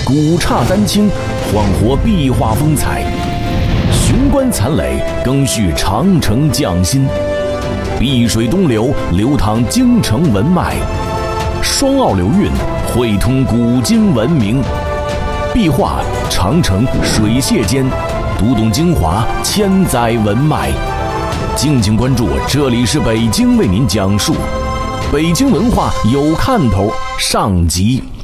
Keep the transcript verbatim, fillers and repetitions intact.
古刹丹青，焕活壁画风采；雄关残垒，更续长城匠心。碧水东流，流淌京城文脉；双澳流韵，汇通古今文明。壁画长城水榭间，读懂精华千载文脉。敬请关注，这里是北京为您讲述北京文化有看头上集。